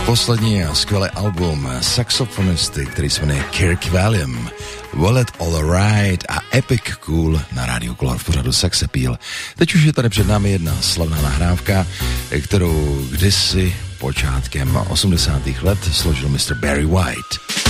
Poslední a skvělý album saxofonisty, který se jmenuje Kirk Whalum, Wallet All Right a Epic Cool na rádiu Color v pořadu Sex Appeal. Teď už je tady před námi jedna slavná nahrávka, kterou kdysi počátkem 80. let složil Mr. Barry White.